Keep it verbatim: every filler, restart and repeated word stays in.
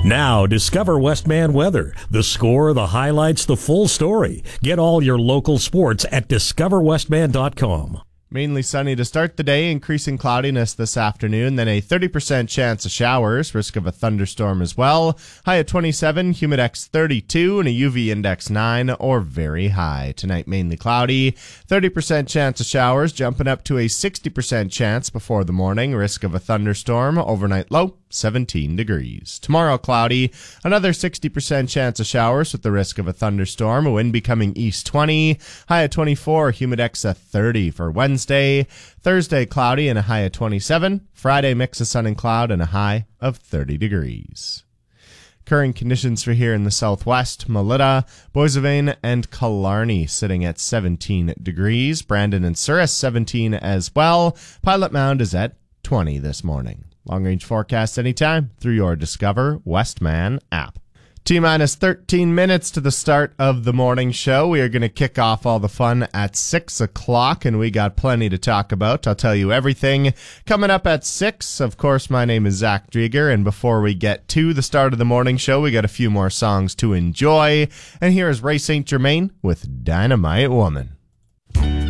Now, discover Westman weather. The score, the highlights, the full story. Get all your local sports at discover westman dot com. Mainly sunny to start the day, increasing cloudiness this afternoon, then a thirty percent chance of showers, risk of a thunderstorm as well. High at twenty-seven, humidex thirty-two, and a U V index nine or very high. Tonight, mainly cloudy, thirty percent chance of showers, jumping up to a sixty percent chance before the morning, risk of a thunderstorm. Overnight low, seventeen degrees. Tomorrow, cloudy, another sixty percent chance of showers with the risk of a thunderstorm, a wind becoming east twenty, high at twenty-four, humidex at thirty for Wednesday. Thursday, cloudy and a high of twenty-seven. Friday, mix of sun and cloud and a high of thirty degrees. Current conditions for here in the southwest, Melita, Boissevain, and Killarney sitting at seventeen degrees. Brandon and Souris, seventeen as well. Pilot Mound is at twenty this morning. Long-range forecast anytime through your Discover Westman app. T-minus thirteen minutes to the start of the morning show. We are going to kick off all the fun at six o'clock, and we got plenty to talk about. I'll tell you everything coming up at six. Of course, my name is Zach Drieger, and before we get to the start of the morning show, we got a few more songs to enjoy. And here is Ray Saint Germain with Dynamite Woman.